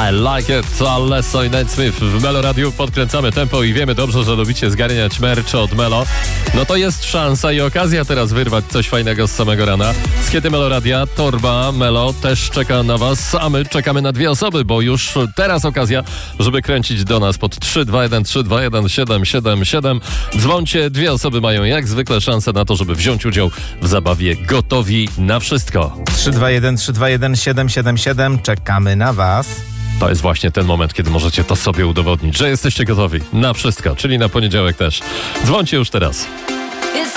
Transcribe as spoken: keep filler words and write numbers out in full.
I like it, Alesso i Nate Smith. W Melo Radiu podkręcamy tempo i wiemy dobrze, że lubicie zgarniać merch od Melo. No to jest szansa i okazja teraz wyrwać coś fajnego z samego rana. Z Kiedy Melo Radia, torba Melo też czeka na was, a my czekamy na dwie osoby, bo już teraz okazja, żeby kręcić do nas pod trzy dwa jeden trzy dwa jeden siedem siedem siedem. Dzwońcie, dwie osoby mają jak zwykle szansę na to, żeby wziąć udział w zabawie Gotowi na wszystko. trzy dwa jeden trzy dwa jeden siedem siedem siedem. Czekamy na was. To jest właśnie ten moment, kiedy możecie to sobie udowodnić, że jesteście gotowi na wszystko, czyli na poniedziałek też. Dzwońcie już teraz.